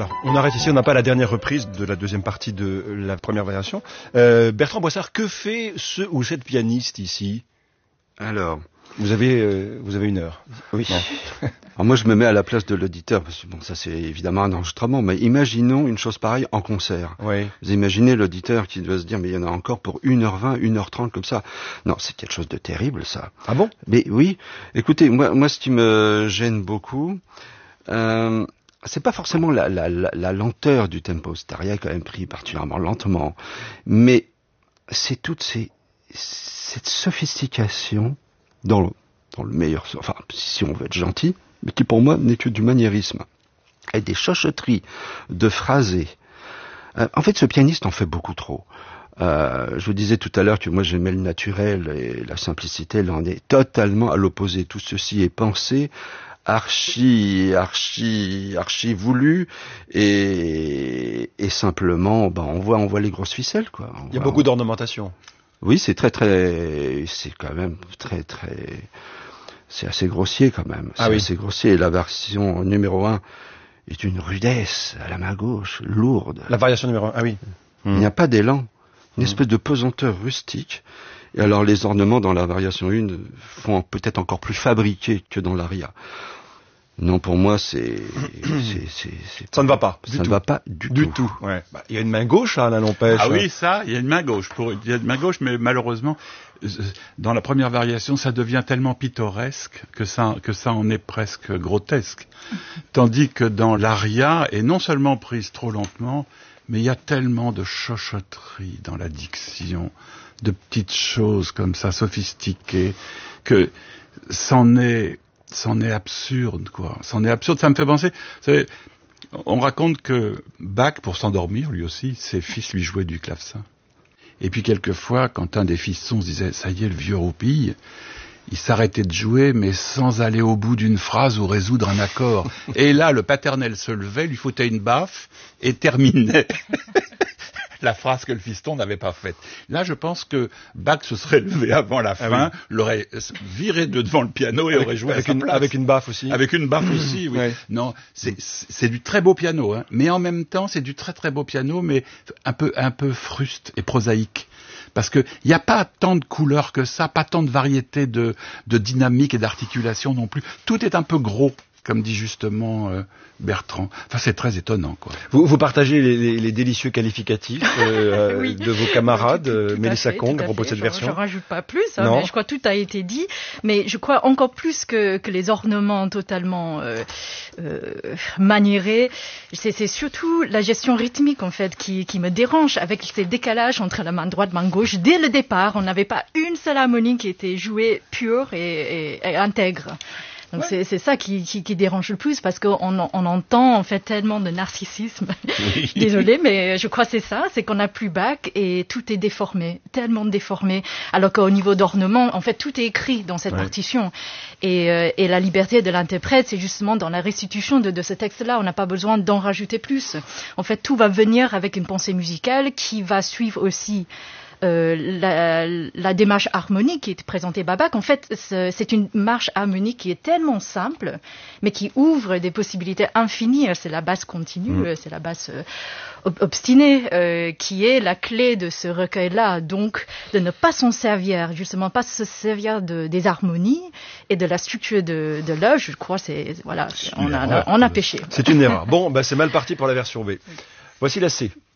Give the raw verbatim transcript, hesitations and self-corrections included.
Alors, on arrête ici, on n'a pas la dernière reprise de la deuxième partie de la première variation. Euh, Bertrand Boissard, que fait ce ou cette pianiste ici? Alors, vous avez, euh, vous avez une heure. Oui. Alors moi, je me mets à la place de l'auditeur, parce que bon, ça c'est évidemment un enregistrement, mais imaginons une chose pareille en concert. Oui. Vous imaginez l'auditeur qui doit se dire, mais il y en a encore pour une heure vingt, une heure trente comme ça. Non, c'est quelque chose de terrible, ça. Ah bon? Mais oui. Écoutez, moi, moi, ce qui me gêne beaucoup, euh, c'est pas forcément la, la, la, la lenteur du tempo. Staria est quand même pris particulièrement lentement, mais c'est toute ces, cette sophistication dans le, dans le meilleur, enfin, si on veut être gentil, mais qui pour moi n'est que du maniérisme, et des chuchotteries de phrasés. Euh, en fait, ce pianiste en fait beaucoup trop. Euh, je vous disais tout à l'heure que moi j'aimais le naturel et la simplicité, là on est totalement à l'opposé. Tout ceci est pensé, archi, archi, archi voulu, et, et simplement, ben, on voit, on voit les grosses ficelles, quoi. On Il y a voit, beaucoup on... d'ornementation. Oui, c'est très, très, c'est quand même très, très, c'est assez grossier quand même. C'est ah oui. assez grossier. La version numéro un est une rudesse à la main gauche, lourde. La variation numéro un, ah oui. Il mmh. n'y a pas d'élan. Une mmh. espèce de pesanteur rustique. Et alors les ornements dans la variation un font peut-être encore plus fabriqués que dans l'aria. Non, pour moi, c'est, c'est, c'est, c'est ça ne va pas. Ça ne tout. va pas du, du tout. tout. Ouais. Bah, il y a une main gauche, là, l'un n'empêche. Ah oui, ça, il y a une main gauche. Pour, il y a une main gauche, mais malheureusement, dans la première variation, ça devient tellement pittoresque que ça, que ça en est presque grotesque. Tandis que dans l'aria, est non seulement prise trop lentement, mais il y a tellement de chochotteries dans la diction, de petites choses comme ça, sophistiquées, que c'en est, c'en est absurde, quoi. C'en est absurde. Ça me fait penser, vous savez, on raconte que Bach, pour s'endormir, lui aussi, ses fils lui jouaient du clavecin. Et puis quelquefois, quand un des fistons se disait « ça y est, le vieux roupille », il s'arrêtait de jouer, mais sans aller au bout d'une phrase ou résoudre un accord. Et là, le paternel se levait, lui foutait une baffe et terminait la phrase que le fiston n'avait pas faite. Là, je pense que Bach se serait levé avant la fin, ah oui. l'aurait viré de devant le piano et avec, aurait joué avec à sa une, place. Avec une baffe aussi. Avec une baffe aussi, oui. Ouais. Non, c'est, c'est du très beau piano, hein. Mais en même temps, c'est du très très beau piano, mais un peu, un peu fruste et prosaïque. Parce que il n'y a pas tant de couleurs que ça, pas tant de variété de, de dynamique et d'articulation non plus. Tout est un peu gros, comme dit justement euh, Bertrand. Enfin, c'est très étonnant, quoi. Vous, vous partagez les, les, les délicieux qualificatifs euh, oui. de vos camarades, tout, tout, tout Mélissa fait, Kong, à, à propos de cette je, version. Je rajoute pas plus, hein, mais je crois que tout a été dit. Mais je crois encore plus que, que les ornements totalement euh, euh, maniérés, c'est, c'est surtout la gestion rythmique en fait qui, qui me dérange, avec ces décalages entre la main droite, main gauche. Dès le départ, on n'avait pas une seule harmonie qui était jouée pure et, et, et intègre. Donc ouais. c'est, c'est ça qui, qui, qui dérange le plus, parce qu'on on entend en fait tellement de narcissisme. Oui. Désolée, mais je crois que c'est ça, c'est qu'on n'a plus Bach et tout est déformé, tellement déformé. Alors qu'au niveau d'ornement, en fait, tout est écrit dans cette ouais. partition. Et, euh, et la liberté de l'interprète, c'est justement dans la restitution de, de ce texte-là. On n'a pas besoin d'en rajouter plus. En fait, tout va venir avec une pensée musicale qui va suivre aussi Euh, la, la démarche harmonique qui est présentée par Bach. En fait, c'est une marche harmonique qui est tellement simple, mais qui ouvre des possibilités infinies. C'est la basse continue, mmh. c'est la basse euh, obstinée, euh, qui est la clé de ce recueil-là. Donc, de ne pas s'en servir, justement, pas se servir de, des harmonies et de la structure de, de l'œuvre, je crois, c'est, voilà, c'est, on, a, on a péché. C'est une erreur. Bon, bah, c'est mal parti pour la version B. Voici la C.